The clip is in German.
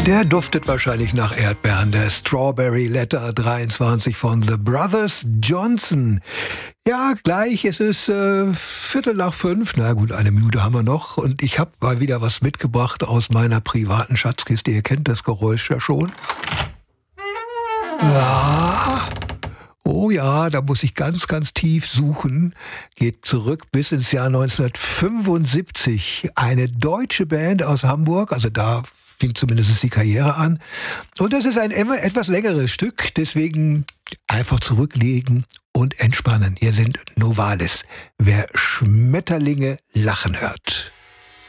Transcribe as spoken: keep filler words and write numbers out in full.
Der duftet wahrscheinlich nach Erdbeeren. Der Strawberry Letter dreiundzwanzig von The Brothers Johnson. Ja, gleich ist es äh, Viertel nach fünf. Na gut, eine Minute haben wir noch. Und ich habe mal wieder was mitgebracht aus meiner privaten Schatzkiste. Ihr kennt das Geräusch ja schon. Ja. Oh ja, da muss ich ganz, ganz tief suchen. Geht zurück bis ins Jahr neunzehnhundertfünfundsiebzig. Eine deutsche Band aus Hamburg, also da fing zumindest die Karriere an. Und das ist ein immer etwas längeres Stück, deswegen einfach zurücklegen und entspannen. Hier sind Novalis. Wer Schmetterlinge lachen hört.